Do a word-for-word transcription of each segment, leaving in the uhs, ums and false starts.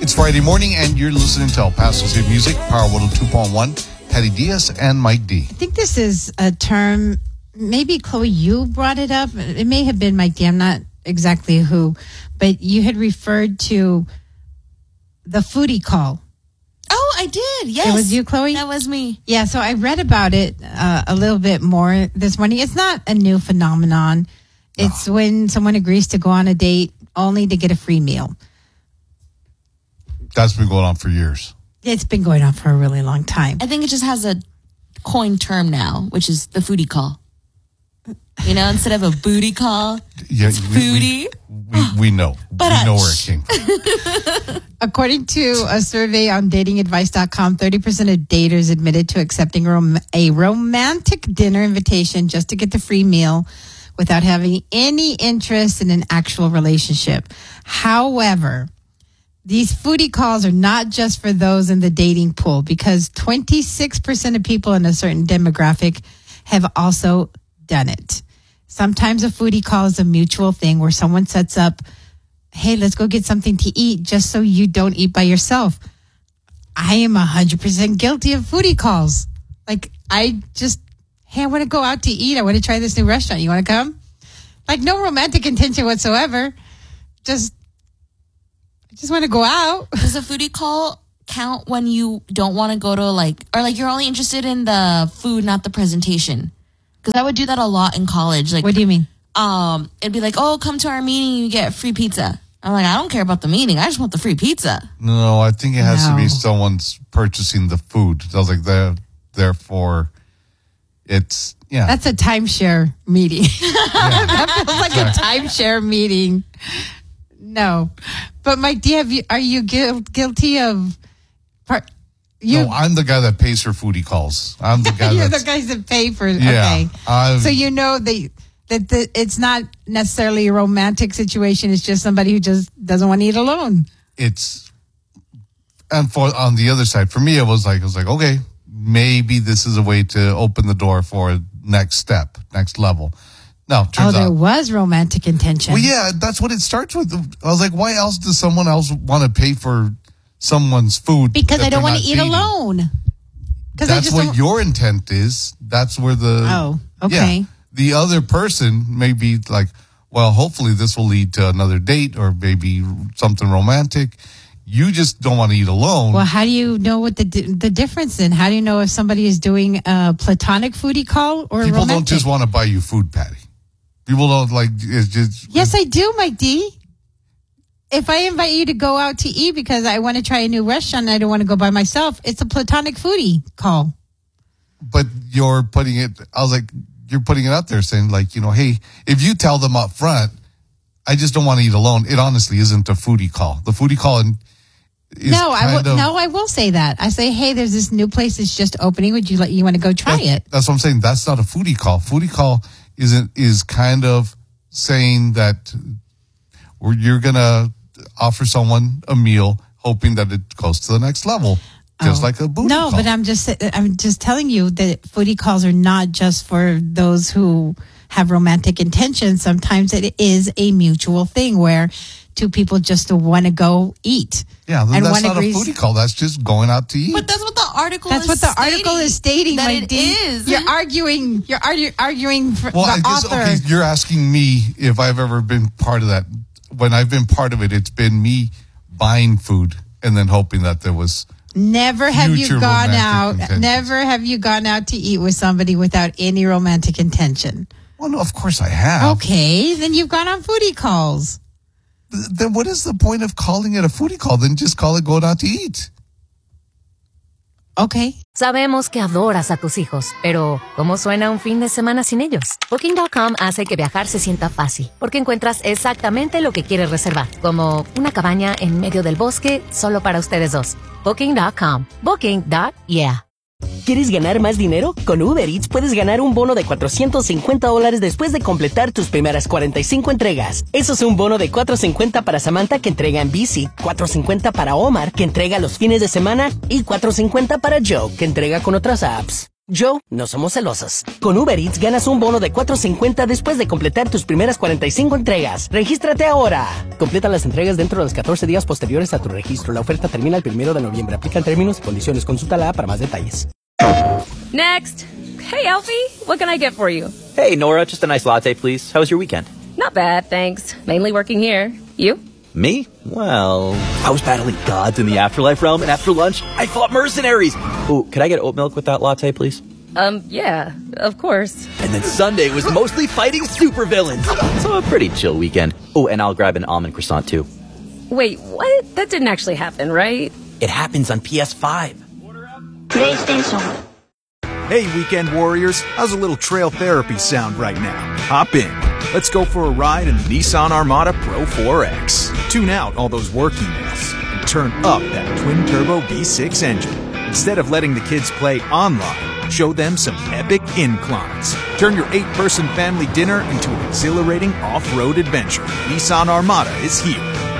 It's Friday morning, and you're listening to El Paso's Hit Music, Power one oh two point one. Patty Diaz and Mike D. I think this is a term, maybe, Chloe, you brought it up. It may have been Mike D. I'm not exactly who, but you had referred to the foodie call. Oh, I did. Yes. It was you, Chloe? That was me. Yeah, so I read about it uh, a little bit more this morning. It's not a new phenomenon. It's oh. when someone agrees to go on a date only to get a free meal. That's been going on for years. It's been going on for a really long time. I think it just has a coined term now, which is the foodie call. You know, instead of a booty call, yeah, it's we, foodie. We, we, we know. But we know where it came from. According to a survey on dating advice dot com, thirty percent of daters admitted to accepting rom- a romantic dinner invitation just to get the free meal without having any interest in an actual relationship. However, these foodie calls are not just for those in the dating pool, because twenty-six percent of people in a certain demographic have also done it. Sometimes a foodie call is a mutual thing where someone sets up, hey, let's go get something to eat just so you don't eat by yourself. I am one hundred percent guilty of foodie calls. Like, I just, hey, I want to go out to eat. I want to try this new restaurant. You want to come? Like, no romantic intention whatsoever. Just, I just want to go out. Does a foodie call count when you don't want to go to, like, or like you're only interested in the food, not the presentation? Because I would do that a lot in college. Like, what do you mean? Um, it'd be like, oh, come to our meeting, you get free pizza. I'm like, I don't care about the meeting. I just want the free pizza. No, I think it has no. to be someone's purchasing the food. I was like, there, therefore, it's, yeah. That's a timeshare meeting. Yeah. That feels like a timeshare meeting. No. But Mike, do you have, are you guilty of... Part, You, no, I'm the guy that pays for foodie calls. I'm the guy. You're that's, the guys that pay for. Yeah, okay, I've, so you know that that the, it's not necessarily a romantic situation. It's just somebody who just doesn't want to eat alone. It's and for on the other side, for me, it was like it was like okay, maybe this is a way to open the door for a next step, next level. No, turns oh, there out, was romantic intention. Well, yeah, that's what it starts with. I was like, why else does someone else want to pay for someone's food? Because I don't want to eat dating. alone. That's I just what don't... your intent is. That's where the... Oh, okay. Yeah, the other person may be like, well, hopefully this will lead to another date or maybe something romantic. You just don't want to eat alone. Well, how do you know what the the difference in? How do you know if somebody is doing a platonic foodie call or People romantic? don't just want to buy you food, Patty. People don't like... It's just, yes, I do, Mike D. If I invite you to go out to eat because I want to try a new restaurant and I don't want to go by myself, it's a platonic foodie call. But you're putting it, I was like, you're putting it out there saying like, you know, hey, if you tell them up front, I just don't want to eat alone, it honestly isn't a foodie call. The foodie call is No, I will, of, no, I will say that. I say, hey, there's this new place that's just opening. Would you like, you want to go try that, it? That's what I'm saying. That's not a foodie call. Foodie call isn't, is kind of saying that you're going to offer someone a meal hoping that it goes to the next level, just oh. like a booty no, call. But I'm just I'm just telling you that foodie calls are not just for those who have romantic intentions. Sometimes it is a mutual thing where two people just want to go eat. Yeah, then and that's one not agrees, a foodie call. That's just going out to eat. But that's what the article that's is what the stating, article is stating. That like, it D, is. You're arguing. You're argue, arguing for well, the I guess, author. okay, you're asking me if I've ever been part of that. When I've been part of it, it's been me buying food and then hoping that there was never have you gone out intentions. Never have you gone out to eat with somebody without any romantic intention. Well, no, of course I have. Okay, then you've gone on foodie calls. Th- then what is the point of calling it a foodie call? Then just call it going out to eat. Okay. Sabemos que adoras a tus hijos, pero ¿cómo suena un fin de semana sin ellos? Booking punto com hace que viajar se sienta fácil, porque encuentras exactamente lo que quieres reservar, como una cabaña en medio del bosque solo para ustedes dos. Booking punto com. Booking. Yeah. ¿Quieres ganar más dinero? Con Uber Eats puedes ganar un bono de cuatrocientos cincuenta dólares después de completar tus primeras cuarenta y cinco entregas. Eso es un bono de cuatrocientos cincuenta para Samantha, que entrega en bici, cuatrocientos cincuenta para Omar, que entrega los fines de semana, y cuatrocientos cincuenta para Joe, que entrega con otras apps. Yo no somos celosos. Con Uber Eats ganas un bono de cuatro cincuenta después de completar tus primeras cuarenta y cinco entregas. ¡Regístrate ahora! Completa las entregas dentro de los catorce días posteriores a tu registro. La oferta termina el primero de noviembre. Aplican términos y condiciones. Consulta la para más detalles. Next. Hey, Alfie. What can I get for you? Hey, Nora. Just a nice latte, please. How was your weekend? Not bad, thanks. Mainly working here. You? Me? Well, I was battling gods in the afterlife realm, and after lunch, I fought mercenaries. Ooh, could I get oat milk with that latte, please? Um, yeah, of course. And then Sunday was mostly fighting supervillains. So a pretty chill weekend. Oh, and I'll grab an almond croissant, too. Wait, what? That didn't actually happen, right? It happens on P S five. PlayStation. Hey, weekend warriors. How's a little trail therapy sound right now? Hop in. Let's go for a ride in the Nissan Armada Pro four X. Tune out all those work emails and turn up that twin-turbo V six engine. Instead of letting the kids play online, show them some epic inclines. Turn your eight-person family dinner into an exhilarating off-road adventure. Nissan Armada is here.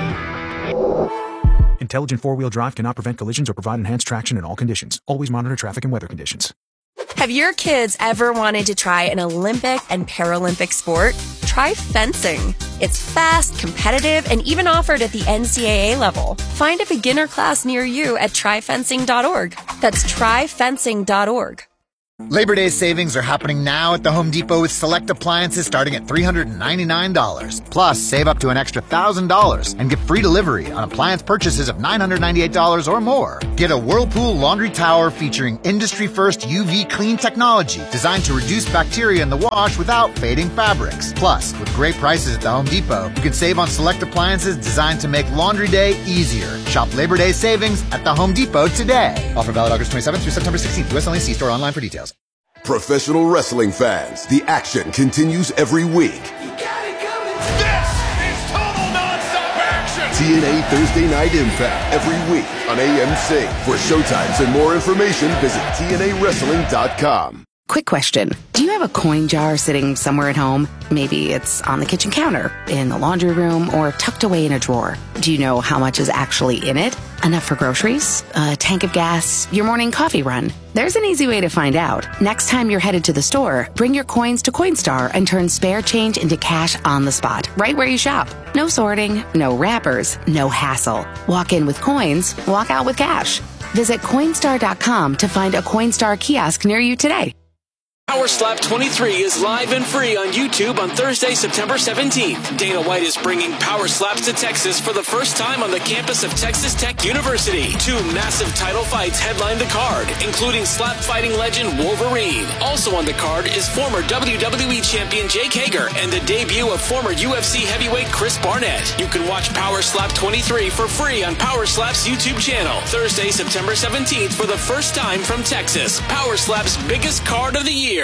Intelligent four-wheel drive cannot prevent collisions or provide enhanced traction in all conditions. Always monitor traffic and weather conditions. Have your kids ever wanted to try an Olympic and Paralympic sport? Try fencing. It's fast, competitive, and even offered at the N C double A level. Find a beginner class near you at try fencing dot org. That's try fencing dot org. Labor Day savings are happening now at the Home Depot with select appliances starting at three hundred ninety-nine dollars. Plus, save up to an extra one thousand dollars and get free delivery on appliance purchases of nine hundred ninety-eight dollars or more. Get a Whirlpool laundry tower featuring industry-first U V clean technology designed to reduce bacteria in the wash without fading fabrics. Plus, with great prices at the Home Depot, you can save on select appliances designed to make laundry day easier. Shop Labor Day savings at the Home Depot today. Offer valid August twenty-seventh through September sixteenth. U S only. See store online for details. Professional wrestling fans, the action continues every week. You got it coming. This is total nonstop action. T N A Thursday Night Impact every week on A M C. For showtimes and more information, visit T N A wrestling dot com. Quick question. Do you have a coin jar sitting somewhere at home? Maybe it's on the kitchen counter, in the laundry room, or tucked away in a drawer. Do you know how much is actually in it? Enough for groceries? A tank of gas? Your morning coffee run? There's an easy way to find out. Next time you're headed to the store, bring your coins to Coinstar and turn spare change into cash on the spot, right where you shop. No sorting, no wrappers, no hassle. Walk in with coins, walk out with cash. Visit Coinstar dot com to find a Coinstar kiosk near you today. Power Slap twenty-three is live and free on YouTube on Thursday, September seventeenth. Dana White is bringing Power Slaps to Texas for the first time on the campus of Texas Tech University. Two massive title fights headline the card, including slap fighting legend Wolverine. Also on the card is former W W E champion Jake Hager and the debut of former U F C heavyweight Chris Barnett. You can watch Power Slap twenty-three for free on Power Slap's YouTube channel. Thursday, September seventeenth for the first time from Texas. Power Slap's biggest card of the year.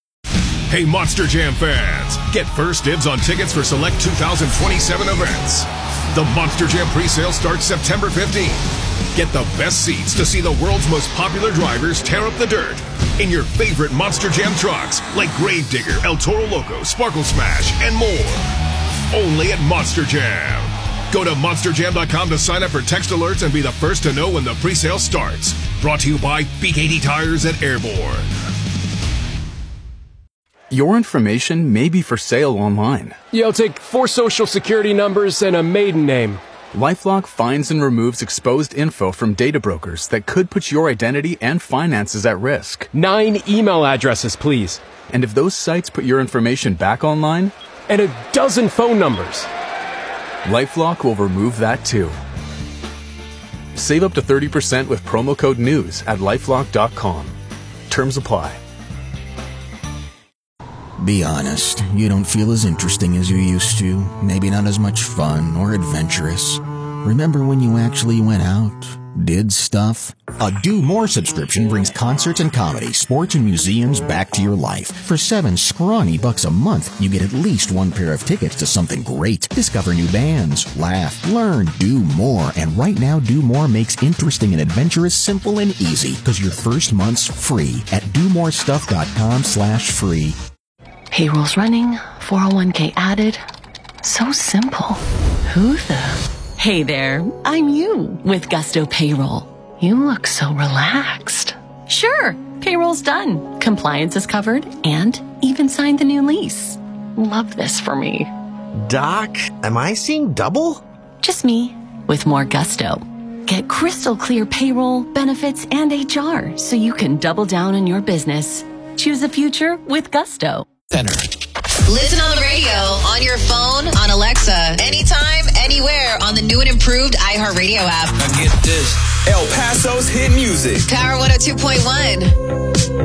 Hey, Monster Jam fans, get first dibs on tickets for select two thousand twenty-seven events. The Monster Jam presale starts September fifteenth. Get the best seats to see the world's most popular drivers tear up the dirt in your favorite Monster Jam trucks like Gravedigger, El Toro Loco, Sparkle Smash, and more. Only at Monster Jam. Go to monster jam dot com to sign up for text alerts and be the first to know when the presale starts. Brought to you by B K T Tires at Airborne. Your information may be for sale online. Yeah, I'll take four social security numbers and a maiden name. LifeLock finds and removes exposed info from data brokers that could put your identity and finances at risk. Nine email addresses, please. And if those sites put your information back online? And a dozen phone numbers. LifeLock will remove that too. Save up to thirty percent with promo code NEWS at lifelock dot com. Terms apply. Be honest, you don't feel as interesting as you used to. Maybe not as much fun or adventurous. Remember when you actually went out, did stuff? A Do More subscription brings concerts and comedy, sports and museums back to your life. For seven scrawny bucks a month, you get at least one pair of tickets to something great. Discover new bands, laugh, learn, do more. And right now, Do More makes interesting and adventurous simple and easy. Because your first month's free at do more stuff dot com slash free. Payroll's running, four oh one k added. So simple. Who the... Hey there, I'm you with Gusto Payroll. You look so relaxed. Sure. Payroll's done, compliance is covered, and even signed the new lease. Love this for me. Doc, am I seeing double? Just me, with more gusto. Get crystal clear payroll, benefits, and H R so you can double down on your business. Choose a future with gusto. Center. Listen on the radio, on your phone, on Alexa, anytime, anywhere on the new and improved iHeartRadio app. Now get this. El Paso's hit music. Power one oh two point one.